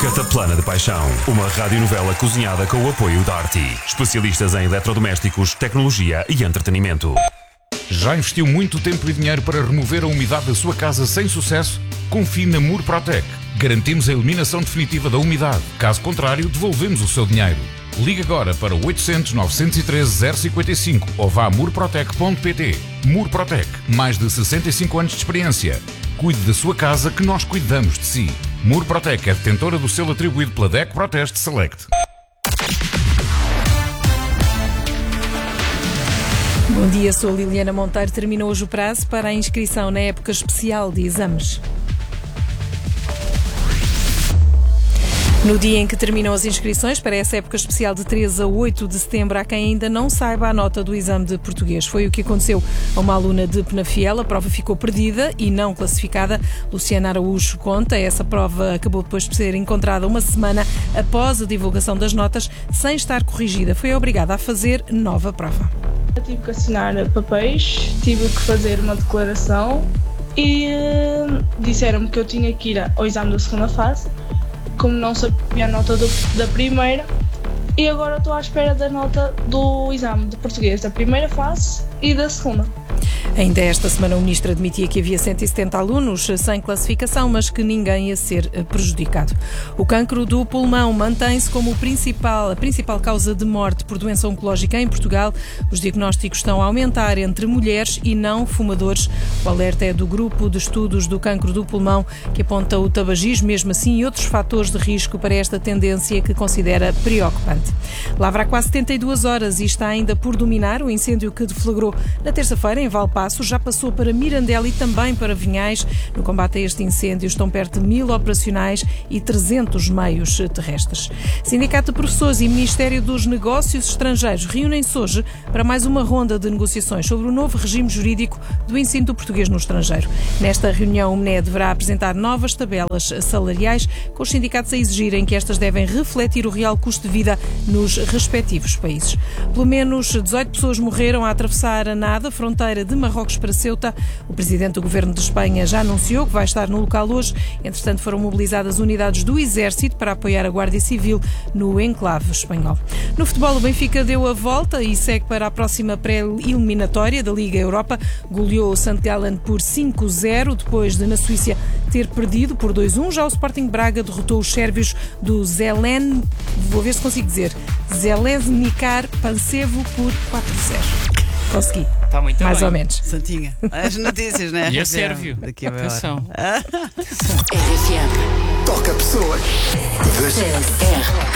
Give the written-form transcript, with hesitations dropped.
Cataplana de Paixão, uma radionovela cozinhada com o apoio da Arti, especialistas em eletrodomésticos, tecnologia e entretenimento. Já investiu muito tempo e dinheiro para remover a umidade da sua casa sem sucesso? Confie na Murprotec. Garantimos a eliminação definitiva da umidade. Caso contrário, devolvemos o seu dinheiro. Ligue agora para 800 913 055 ou vá a murprotec.pt. Murprotec, mais de 65 anos de experiência. Cuide da sua casa que nós cuidamos de si. Murprotec é detentora do selo atribuído pela DECO Proteste Select. Bom dia, sou Liliana Monteiro. Termina hoje o prazo para a inscrição na época especial de exames. No dia em que terminam as inscrições para essa época especial de 3 a 8 de setembro, há quem ainda não saiba a nota do exame de português. Foi o que aconteceu a uma aluna de Penafiel. A prova ficou perdida e não classificada. Luciana Araújo conta, essa prova acabou depois de ser encontrada uma semana após a divulgação das notas, sem estar corrigida. Foi obrigada a fazer nova prova. Eu tive que assinar papéis, tive que fazer uma declaração e disseram-me que eu tinha que ir ao exame da segunda fase, como não sabia a nota da primeira, e agora estou à espera da nota do exame de português da primeira fase e da segunda. Ainda esta semana o Ministro admitia que havia 170 alunos sem classificação, mas que ninguém ia ser prejudicado. O cancro do pulmão mantém-se como a principal causa de morte por doença oncológica em Portugal. Os diagnósticos estão a aumentar entre mulheres e não fumadores. O alerta é do Grupo de Estudos do Cancro do Pulmão, que aponta o tabagismo, mesmo assim, e outros fatores de risco para esta tendência que considera preocupante. Lavra há quase 72 horas e está ainda por dominar o incêndio que deflagrou na terça-feira em Valpaço. Já passou para Mirandela e também para Vinhais. No combate a este incêndio estão perto de 1000 operacionais e 300 meios terrestres. Sindicato de Professores e Ministério dos Negócios Estrangeiros reúnem-se hoje para mais uma ronda de negociações sobre o novo regime jurídico do ensino do português no estrangeiro. Nesta reunião, o MNE deverá apresentar novas tabelas salariais, com os sindicatos a exigirem que estas devem refletir o real custo de vida nos respectivos países. Pelo menos 18 pessoas morreram a atravessar a nada a fronteira de Marrocos para Ceuta. O presidente do governo de Espanha já anunciou que vai estar no local hoje. Entretanto, foram mobilizadas unidades do Exército para apoiar a Guarda Civil no enclave espanhol. No futebol, o Benfica deu a volta e segue para a próxima pré-eliminatória da Liga Europa. Goleou o St. Gallen por 5-0, depois de na Suíça ter perdido por 2-1. Já o Sporting Braga derrotou os sérvios do Zeleznikar Pančevo por 4-0. Consegui. Está muito mais bem. ou menos. Santinha. As notícias, né? E a sérvio. Daqui a meia hora. Atenção. RFM. Toca pessoas. RFM.